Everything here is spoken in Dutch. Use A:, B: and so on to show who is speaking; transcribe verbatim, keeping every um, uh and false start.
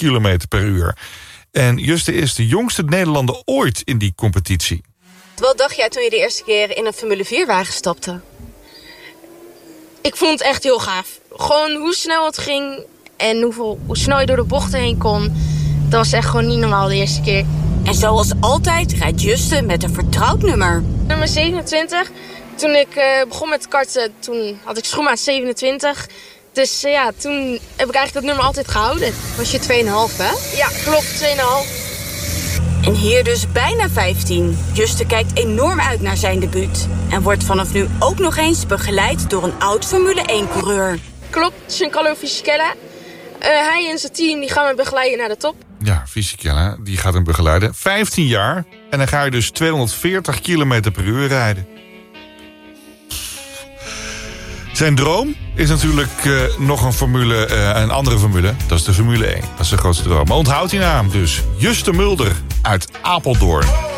A: kilometer per uur. En Juste is de jongste Nederlander ooit in die competitie.
B: Wat dacht jij toen je de eerste keer in een Formule vier wagen stapte?
C: Ik vond het echt heel gaaf. Gewoon hoe snel het ging en hoeveel, hoe snel je door de bochten heen kon. Dat was echt gewoon niet normaal de eerste keer.
D: En zoals altijd rijdt Juste met een vertrouwd nummer.
C: Nummer zevenentwintig. Toen ik uh, begon met karten, toen had ik schoenmaat zevenentwintig. Dus uh, ja, toen heb ik eigenlijk dat nummer altijd gehouden.
B: Was je twee komma vijf, hè?
C: Ja, klopt, twee komma vijf.
D: En hier dus bijna vijftien. Juste kijkt enorm uit naar zijn debuut. En wordt vanaf nu ook nog eens begeleid door een oud Formule één-coureur.
C: Klopt, Giancarlo Fisichella. Uh, hij en zijn team die gaan me begeleiden naar de top.
A: Ja, Fisichella, die gaat hem begeleiden. vijftien jaar en dan ga je dus tweehonderdveertig kilometer per uur rijden. Zijn droom is natuurlijk uh, nog een formule, uh, een andere formule. Dat is de Formule één. Dat is de grootste droom. Maar onthoud die naam dus. Juste Mulder uit Apeldoorn.